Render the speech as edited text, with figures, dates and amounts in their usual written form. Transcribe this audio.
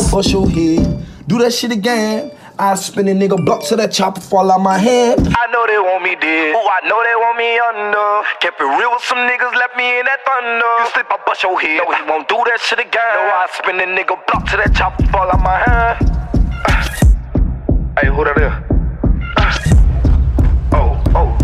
bust your head. Do that shit again. I spin a nigga block till that chopper fall out my hand. I know they want me dead. Ooh, I know they want me under. Kept it real with some niggas, left me in that thunder. You slip, I bust your head. No, he won't do that shit again. No, I spin a nigga block till that chopper fall out my hand. Hey, who that is?